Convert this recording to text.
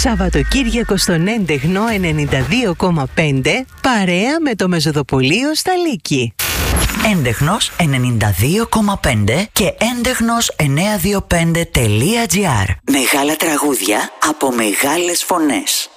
Σαββατοκύριακο στον Έντεχνο 92,5 παρέα με το Μεζοδοπολείο στα Λύκη. Έντεχνος 92,5 και έντεχνος925.gr. Μεγάλα τραγούδια από μεγάλες φωνές.